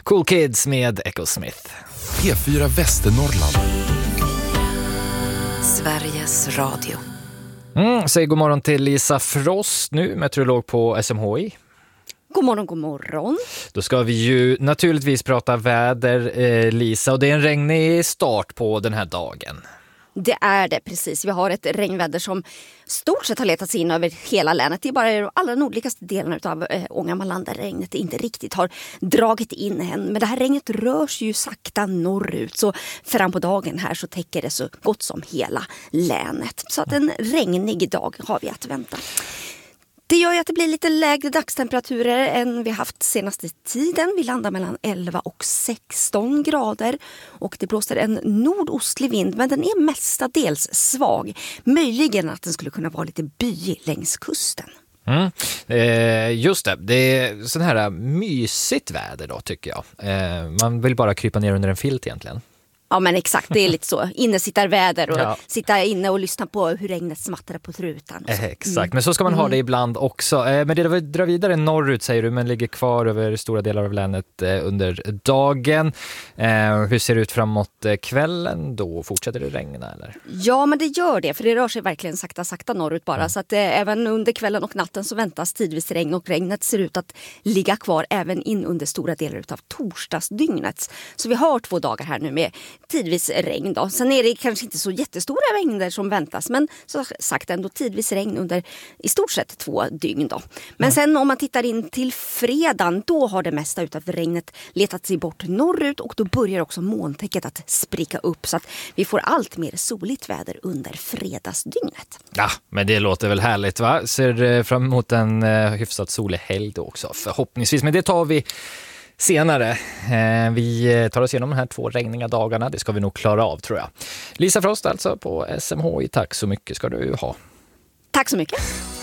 Cool Kids med Echo Smith. P4 Västernorrland. Sveriges Radio. Säg god morgon till Lisa Frost nu, meteorolog på SMHI. God morgon, god morgon. Då ska vi ju naturligtvis prata väder, Lisa, och det är en regnig start på den här dagen. Det är det, precis. Vi har ett regnväder som stort sett har letat sig in över hela länet. Det är bara de allra nordligaste delarna av Ångermanland där regnet inte riktigt har dragit in än. Men det här regnet rör sig ju sakta norrut, så fram på dagen här så täcker det så gott som hela länet. Så att en regnig dag har vi att vänta. Det gör ju att det blir lite lägre dagstemperaturer än vi haft senaste tiden. Vi landar mellan 11 och 16 grader och det blåser en nordostlig vind, men den är mestadels svag. Möjligen att den skulle kunna vara lite byig längs kusten. Just det, det är sån här mysigt väder då tycker jag. Man vill bara krypa ner under en filt egentligen. Ja men exakt, det är lite så. Innesittarväder och sitta inne och lyssna på hur regnet smattrar på trutan. Exakt, men så ska man ha det ibland också. Men det drar vidare norrut säger du, men ligger kvar över stora delar av länet under dagen. Hur ser det ut framåt kvällen då? Fortsätter det regna eller? Ja men det gör det, för det rör sig verkligen sakta norrut bara. Så att även under kvällen och natten så väntas tidvis regn, och regnet ser ut att ligga kvar även in under stora delar av torsdagsdygnet. Så vi har 2 dagar här nu med tidvis regn då. Sen är det kanske inte så jättestora mängder som väntas, men så sagt ändå tidvis regn under i stort sett 2 dygn då. Men sen om man tittar in till fredagen, då har det mesta utav regnet letat sig bort norrut, och då börjar också molntäcket att spricka upp, så att vi får allt mer soligt väder under fredagsdygnet. Ja, men det låter väl härligt va? Ser fram emot en hyfsat solig helg då också förhoppningsvis, men det tar vi senare. Vi tar oss igenom de här 2 regniga dagarna. Det ska vi nog klara av tror jag. Lisa Frost alltså på SMHI. Tack så mycket ska du ha. Tack så mycket.